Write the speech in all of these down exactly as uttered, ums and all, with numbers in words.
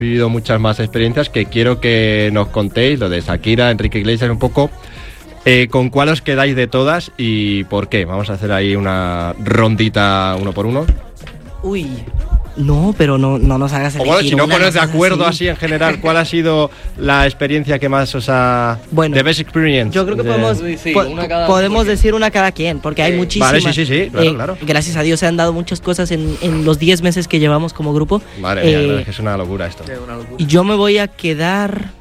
vivido muchas más experiencias que quiero que nos contéis, lo de Shakira, Enrique Iglesias, un poco eh, con cuál os quedáis de todas y por qué. Vamos a hacer ahí una rondita uno por uno. Uy, no, pero no, no nos hagas elegir. O bueno, si no una, pones de cosas acuerdo así. así en general, ¿cuál ha sido la experiencia que más os ha... Bueno, the best experience? Yo creo que de... podemos, Sí, sí, po- una cada podemos porque... decir una cada quien, porque hay Sí. muchísimas. Vale, sí, sí, sí, claro, eh, claro. Gracias a Dios se han dado muchas cosas en, en los diez meses que llevamos como grupo. Madre mía, Eh, no, es que es una locura esto. Sí, una locura. Y yo me voy a quedar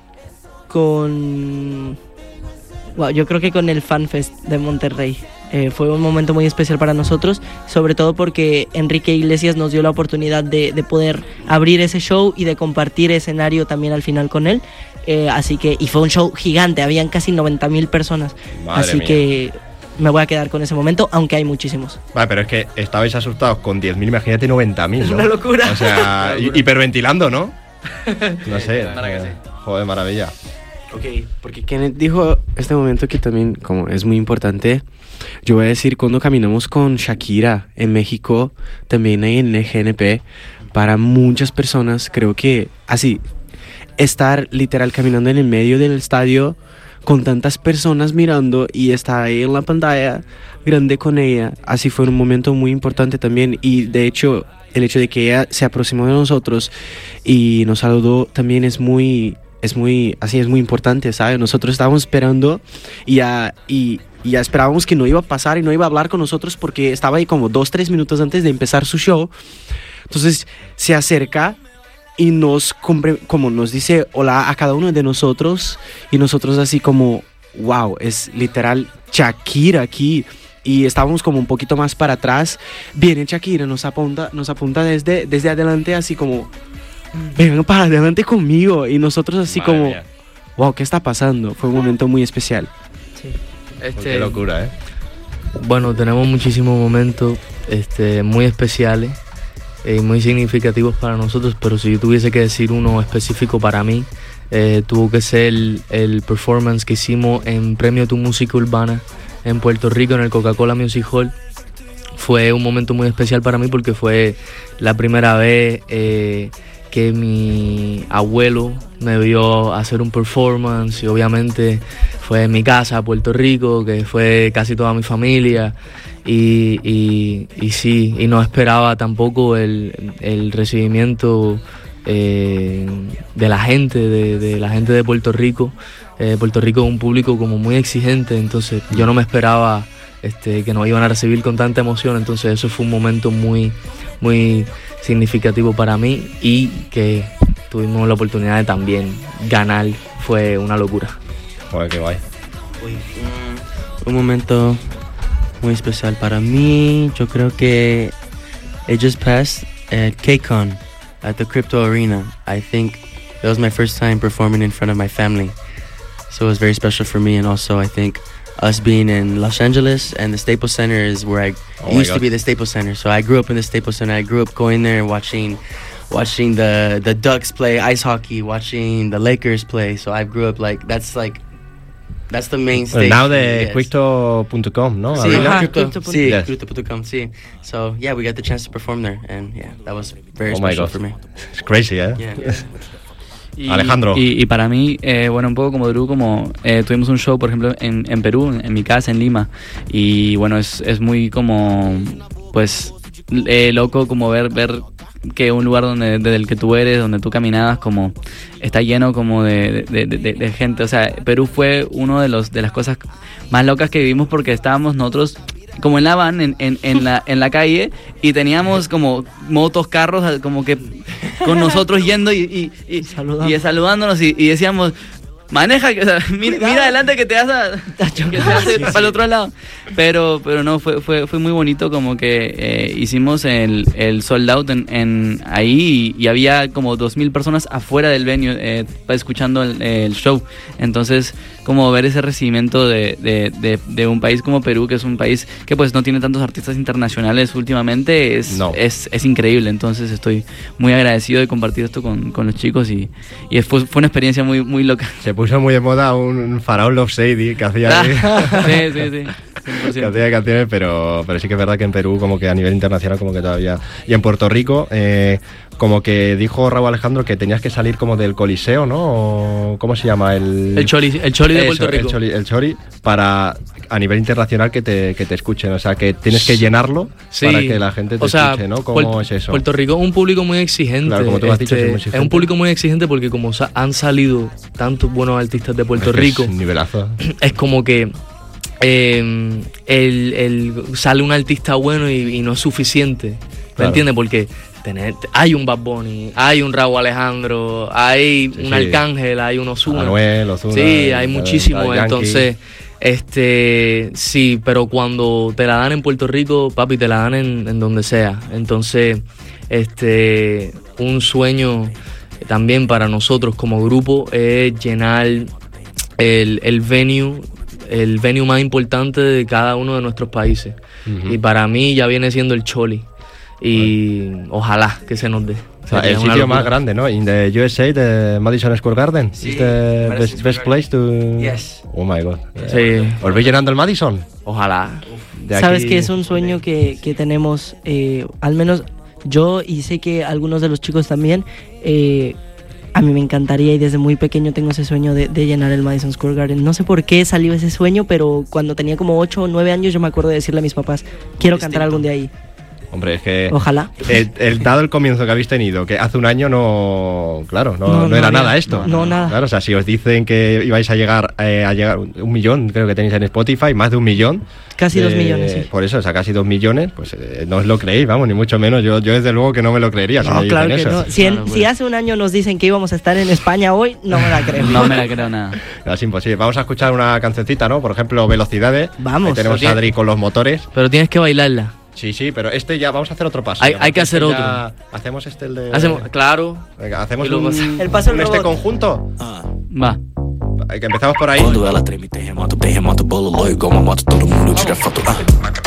con... Wow, yo creo que con el FanFest de Monterrey. Eh, fue un momento muy especial para nosotros, sobre todo porque Enrique Iglesias nos dio la oportunidad de, de poder abrir ese show y de compartir escenario también al final con él. Eh, así que, y fue un show gigante, habían casi noventa mil personas. Madre así mía. que me voy a quedar con ese momento, aunque hay muchísimos. Vale, pero es que estabais asustados con diez mil, imagínate noventa mil, ¿no? Una locura. O sea, hi- hiperventilando, ¿no? No sé. Para que sí. Joder, maravilla. Ok, porque Kenneth dijo este momento que también como es muy importante. Yo voy a decir, cuando caminamos con Shakira en México, también en el G N P, para muchas personas, creo que así, estar literal caminando en el medio del estadio con tantas personas mirando y estar ahí en la pantalla grande con ella, así fue un momento muy importante también. Y de hecho, el hecho de que ella se aproximó de nosotros y nos saludó también es muy... Es muy, así es muy importante, ¿sabes? Nosotros estábamos esperando y ya, y, y ya esperábamos que no iba a pasar y no iba a hablar con nosotros porque estaba ahí como dos, tres minutos antes de empezar su show. Entonces se acerca y nos, compre- como nos dice hola a cada uno de nosotros y nosotros así como, wow, es literal Shakira aquí. Y estábamos como un poquito más para atrás. Viene Shakira, nos apunta, nos apunta desde, desde adelante así como... Vengan para adelante conmigo. Y nosotros así Madre como, mía. wow, ¿qué está pasando? Fue un momento muy especial. Este, Qué locura, ¿eh? Bueno, tenemos muchísimos momentos este, muy especiales y eh, muy significativos para nosotros, pero si yo tuviese que decir uno específico para mí, eh, tuvo que ser el, el performance que hicimos en Premio Tu Música Urbana en Puerto Rico, en el Coca-Cola Music Hall. Fue un momento muy especial para mí porque fue la primera vez eh, que mi abuelo me vio hacer un performance y obviamente fue en mi casa, Puerto Rico, que fue casi toda mi familia y, y, y sí, y no esperaba tampoco el, el recibimiento eh, de la gente, de, de la gente de Puerto Rico. Eh, Puerto Rico es un público como muy exigente, entonces yo no me esperaba este, que nos iban a recibir con tanta emoción, entonces eso fue un momento muy, muy significativo para mí y que tuvimos la oportunidad de también ganar, fue una locura. Joder, qué guay. Uy, mm, un momento muy especial para mí, yo creo que it just passed at KCON at the Crypto Arena. I think it was my first time performing in front of my family, so it was very special for me, and also I think us being in Los Angeles and the Staples Center is where I Oh my used to God. be the Staples Center. So I grew up in the Staples Center. I grew up going there and watching watching the the Ducks play ice hockey, watching the Lakers play. So I grew up like that's like that's the main Well, stage. now for me, the yes. crypto punto com, ¿no? Sí, Arena. Ajá, crypto, crypto. sí, Yes. crypto punto com, sí. So yeah, we got the chance to perform there, and yeah, that was very Oh my special God. for me. It's crazy, ¿eh? Yeah. Y, Alejandro. Y, y para mí, eh, bueno, un poco como Drew, como eh, tuvimos un show, por ejemplo, en, en Perú, en, en mi casa, en Lima. Y bueno, es, es muy como, pues, eh, loco como ver, ver que un lugar donde desde el que tú eres, donde tú caminabas, como está lleno como de, de, de, de, de gente. O sea, Perú fue uno de los de las cosas más locas que vivimos porque estábamos nosotros como en la van, en, en, en, la, en la calle, y teníamos como motos, carros, como que con nosotros yendo y, y, y, Saludando. y saludándonos y, y decíamos, maneja, que, o sea, mira, mira adelante que te vas a, que te vas a ir para el otro lado. Pero, pero no, fue, fue, fue muy bonito, como que eh, hicimos el, el sold out en, en ahí y, y había como dos mil personas afuera del venue eh, escuchando el, el show. Entonces, como ver ese recibimiento de, de, de, de un país como Perú, que es un país que pues no tiene tantos artistas internacionales últimamente, es, No. es, es increíble. Entonces estoy muy agradecido de compartir esto con, con los chicos y, y fue, fue una experiencia muy, muy loca. Se puso muy de moda un faraón Love Shady que hacía ahí. Sí, sí, sí. cantidad de canciones, pero, pero sí que es verdad que en Perú, como que a nivel internacional, como que todavía... Y en Puerto Rico, eh, como que dijo Raúl Alejandro que tenías que salir como del Coliseo, ¿no? O, ¿cómo se llama? El, el Choli, el Choli de Eso, Puerto Rico. El Choli, el Choli, para a nivel internacional que te, que te escuchen. O sea, que tienes que llenarlo sí. para que la gente te o sea, escuche, ¿no? ¿Cómo Puerto, es eso? Puerto Rico es un público muy exigente. Claro, como tú has dicho, este, es muy exigente. Es un público muy exigente porque como sa- han salido tantos buenos artistas de Puerto Es que Rico, es un nivelazo. es como que eh, el, el, sale un artista bueno y, y no es suficiente. ¿Me Claro. entiendes? Porque tener, hay un Bad Bunny, hay un Raúl Alejandro, hay Sí, un sí. Arcángel, hay un Ozuna. Manuel, Ozuna. Sí, hay el- muchísimo. el Yankee. Entonces, este, sí, pero cuando te la dan en Puerto Rico, papi, te la dan en, en donde sea. Entonces, este, un sueño también para nosotros como grupo es llenar el, el venue, el venue más importante de cada uno de nuestros países. Ujú. Y para mí ya viene siendo el Choli. Y ojalá que se nos dé. O sea, Sería el una sitio más locura. grande, ¿no? In the U S A, the Madison Square Garden. Sí, Is the Madison best, Square best place to... Yes. Oh my God. Sí, ¿Os veis llenando el Madison? ojalá. De Sabes aquí- que es un sueño que, que tenemos, eh, al menos yo y sé que algunos de los chicos también. eh, a mí me encantaría y desde muy pequeño tengo ese sueño de, de llenar el Madison Square Garden. No sé por qué salió ese sueño, pero cuando tenía como ocho o nueve años yo me acuerdo de decirle a mis papás, quiero cantar algún día ahí. Hombre, es que... Ojalá. El, el- dado el comienzo que habéis tenido, que hace un año no, claro, no, No, no no era había- nada esto. no, nada. Claro, o sea, si os dicen que ibais a llegar eh, a llegar un, un millón, creo que tenéis en Spotify, más de un millón. Casi de- dos millones, sí. Por eso, o sea, casi dos millones, pues eh, no os lo creéis, vamos, ni mucho menos. Yo, yo desde luego que no me lo creería. si No, me claro dicen que eso. no. Si, en- Claro, si pues. hace un año nos dicen que íbamos a estar en España hoy, no me la creo. No me la creo nada. No, es imposible. Vamos a escuchar una cancioncita, ¿no? Por ejemplo, Velocidades. Vamos. Ahí tenemos a Adri con los motores. Pero tienes que bailarla. Sí, sí, pero este ya vamos a hacer otro paso. Hay- ya, hay que porque hacer este ya- otro. Hacemos este el de. Hacemos, claro. Venga, hacemos Y luego un, pasa- El paso del un este robot. conjunto. Va. Que empezamos por ahí. Quando ela treme, tem remoto, tem remoto, bolo loiro, igual uma moto, todo mundo tira foto. Ah.